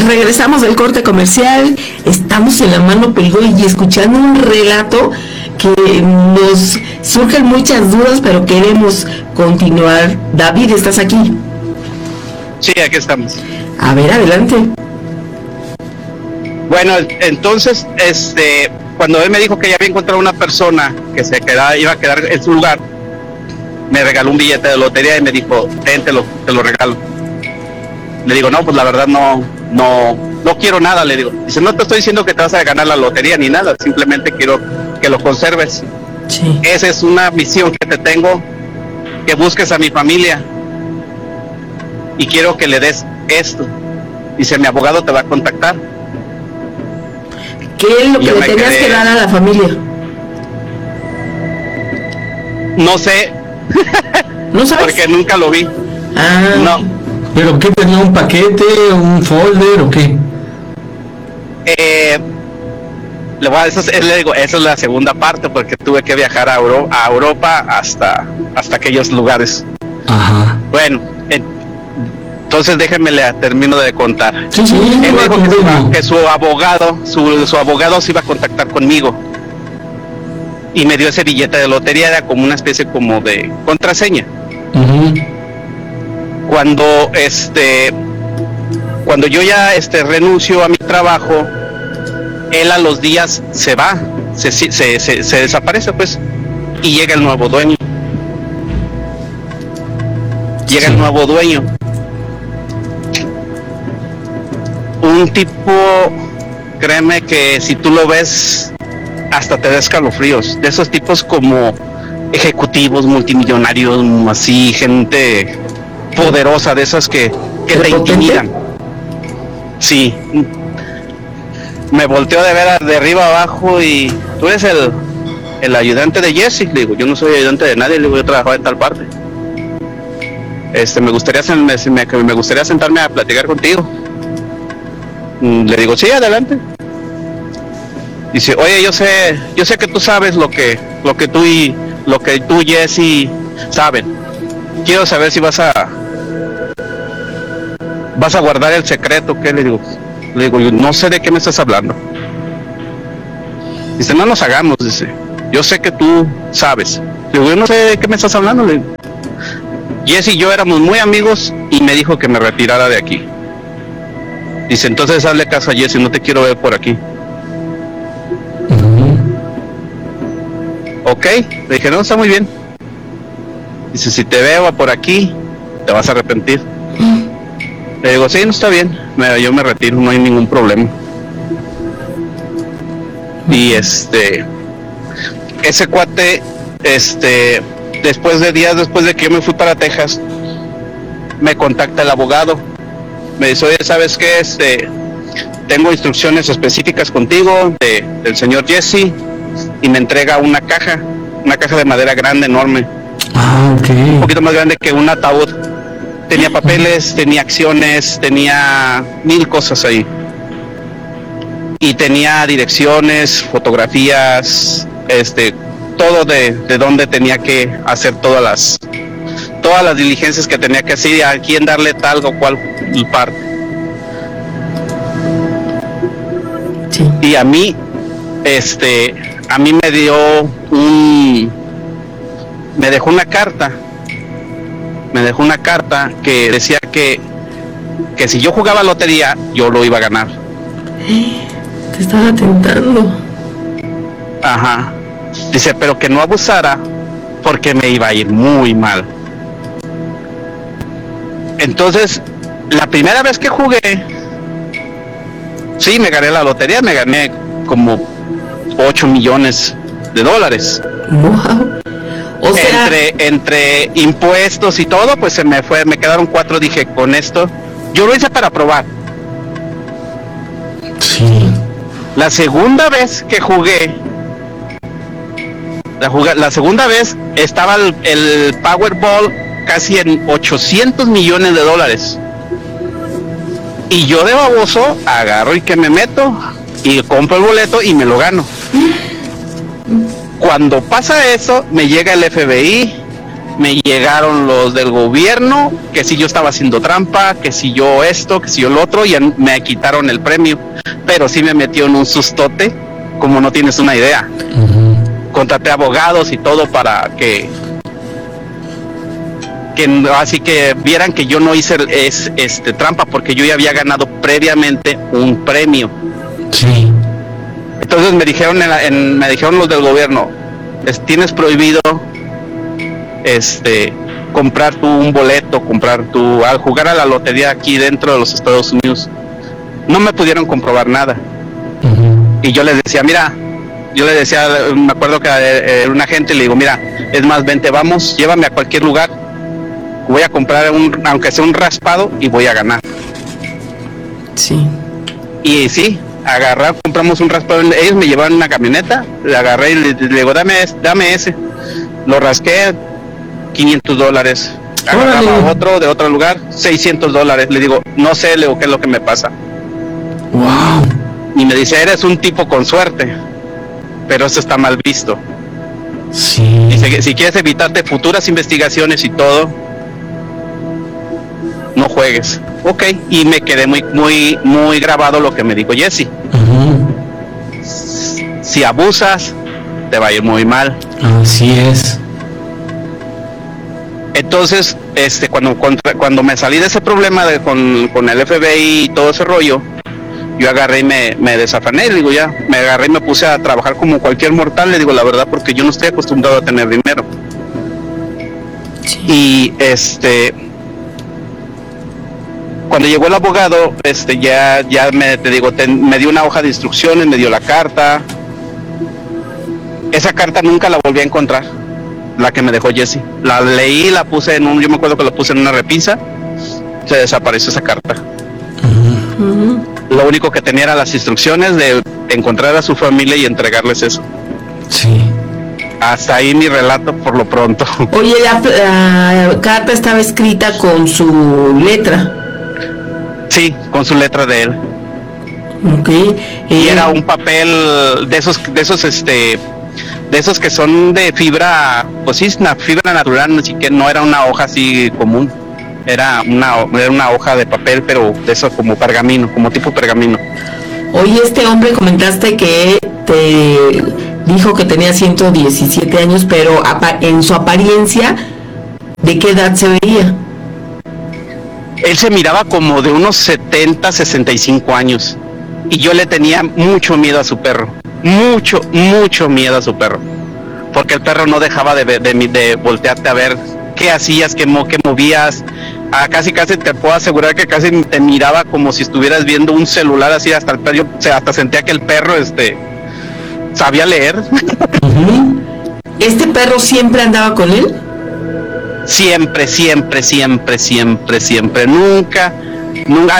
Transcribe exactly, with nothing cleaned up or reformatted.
Regresamos del corte comercial, estamos en La Mano Peluda y escuchando un relato que nos surgen muchas dudas, pero queremos continuar. David, ¿estás aquí? Sí, aquí estamos. A ver, adelante. Bueno, entonces, este, cuando él me dijo que ya había encontrado una persona que se quedaba, iba a quedar en su lugar, me regaló un billete de lotería y me dijo, ten, te lo, te lo regalo. Le digo, no, pues la verdad no, no, no quiero nada, le digo. Dice, no te estoy diciendo que te vas a ganar la lotería ni nada, simplemente quiero que lo conserves. Sí. Esa es una misión que te tengo, que busques a mi familia y quiero que le des esto. Dice, mi abogado te va a contactar. ¿Qué es lo que le tenías quedé... que dar a la familia? No sé. ¿No sabes? Porque nunca lo vi. Ah. No. ¿Pero qué tenía? ¿Un paquete, un folder o qué? Eh, le voy a, eso es, le digo, esa es la segunda parte, porque tuve que viajar a, Euro, a Europa hasta, hasta aquellos lugares. Ajá. Bueno, eh, entonces déjenme le termino de contar. Sí, sí, Él dijo dijo que su, que su abogado, su, su abogado se iba a contactar conmigo. Y me dio ese billete de lotería, era como una especie como de contraseña. Uh-huh. Cuando este cuando yo ya este renuncio a mi trabajo, él a los días se va, se, se, se, se desaparece pues, y llega el nuevo dueño. Llega sí. el nuevo dueño. Un tipo, créeme que si tú lo ves, hasta te da escalofríos. De esos tipos como ejecutivos, multimillonarios, así, gente poderosa, de esas que, que te intimidan. Sí. Me volteó de ver de arriba abajo y tú eres el, el ayudante de Jesse. Le digo, yo no soy ayudante de nadie, le digo, yo trabajo en tal parte. Este, me gustaría, me, me, me gustaría sentarme a platicar contigo. Le digo, sí, adelante. Dice, oye, yo sé, yo sé que tú sabes lo que, lo que tú y lo que tú y Jesse saben. Quiero saber si vas a vas a guardar el secreto. ¿Qué le digo? Le digo, yo no sé de qué me estás hablando. Dice, no nos hagamos, dice, yo sé que tú sabes. Le digo, yo no sé de qué me estás hablando. Le digo, Jesse y yo éramos muy amigos y me dijo que me retirara de aquí. Dice, entonces hazle caso a Jesse, no te quiero ver por aquí. Uh-huh. Ok, le dije, no, está muy bien. Dice, si te veo por aquí, te vas a arrepentir. Le digo, sí, no está bien, me, yo me retiro, no hay ningún problema. Y este, ese cuate, este, después de días después de que yo me fui para Texas, me contacta el abogado. Me dice, oye, ¿sabes qué? Este, tengo instrucciones específicas contigo de, del señor Jesse, y me entrega una caja, una caja de madera grande, enorme. Ah, ok. Un poquito más grande que un ataúd. Tenía papeles, tenía acciones, tenía mil cosas ahí. Y tenía direcciones, fotografías, este, todo de, de dónde tenía que hacer todas las, todas las diligencias que tenía que hacer, a quién darle tal o cual parte. Sí. Y a mí, este, a mí me dio un, me dejó una carta. Me dejó una carta que decía que, que si yo jugaba lotería, yo lo iba a ganar. Te estaba tentando. Ajá. Dice, pero que no abusara porque me iba a ir muy mal. Entonces, la primera vez que jugué, sí, me gané la lotería, me gané como ocho millones de dólares. Wow. O sea, entre entre impuestos y todo, pues se me fue, me quedaron cuatro. Dije, con esto, yo lo hice para probar. Sí. La segunda vez que jugué, la, jugué, la segunda vez estaba el, el Powerball casi en ochocientos millones de dólares. Y yo de baboso agarro y que me meto y compro el boleto y me lo gano. Cuando pasa eso, me llega el F B I, me llegaron los del gobierno, que si yo estaba haciendo trampa, que si yo esto, que si yo lo otro, y me quitaron el premio, pero sí me metió en un sustote, como no tienes una idea. Uh-huh. Contraté abogados y todo para que, que así que vieran que yo no hice es, este trampa, porque yo ya había ganado previamente un premio. Sí. Entonces me dijeron, en la, en, me dijeron los del gobierno, es, tienes prohibido este comprar tu un boleto, comprar tu al jugar a la lotería aquí dentro de los Estados Unidos. No me pudieron comprobar nada. Uh-huh. Y yo les decía, mira, yo les decía, me acuerdo que era un agente, le digo, mira, es más, vente, vamos, llévame a cualquier lugar, voy a comprar un, aunque sea un raspado, y voy a ganar. Sí. Y sí, agarrar, compramos un raspado, ellos me llevaron una camioneta, le agarré y le, le digo, dame, dame ese, lo rasqué, quinientos dólares, agarraba otro de otro lugar, seiscientos dólares, le digo, no sé, le digo, ¿qué es lo que me pasa? Wow. Y me dice, eres un tipo con suerte, pero eso está mal visto. Sí. Dice, si quieres evitarte futuras investigaciones y todo, no juegues. Ok, y me quedé muy, muy, muy grabado lo que me dijo Jesse. Uh-huh. Si abusas, te va a ir muy mal. Así es. Entonces, este, cuando, cuando me salí de ese problema de, con, con el F B I y todo ese rollo, yo agarré y me, me desafané, le digo ya, me agarré y me puse a trabajar como cualquier mortal, le digo la verdad, porque yo no estoy acostumbrado a tener dinero. Sí. Y este, cuando llegó el abogado, este, ya, ya me, te digo, te, me dio una hoja de instrucciones, me dio la carta. Esa carta nunca la volví a encontrar, la que me dejó Jesse. La leí, la puse en un, yo me acuerdo que la puse en una repisa, se desapareció esa carta. Uh-huh. Uh-huh. Lo único que tenía eran las instrucciones de encontrar a su familia y entregarles eso. Sí. Hasta ahí mi relato por lo pronto. Oye, la, la carta estaba escrita con su letra. Sí, con su letra de él. Okay. Y eh, era un papel de esos, de esos, este, de esos que son de fibra, pues sí, una fibra natural, así que no era una hoja así común. Era una, era una hoja de papel, pero de eso como pergamino, como tipo pergamino. Oye, este hombre comentaste que te dijo que tenía ciento diecisiete años, pero en su apariencia, ¿de qué edad se veía? Él se miraba como de unos setenta, sesenta y cinco años. Y yo le tenía mucho miedo a su perro. Mucho, mucho miedo a su perro. Porque el perro no dejaba de, de, de, de voltearte a ver qué hacías, qué, mo, qué movías. Ah, casi, casi te puedo asegurar que casi te miraba como si estuvieras viendo un celular así, hasta el perro, o sea, hasta sentía que el perro, este, sabía leer. Uh-huh. ¿Este perro siempre andaba con él? Siempre, siempre, siempre, siempre, siempre. Nunca, nunca,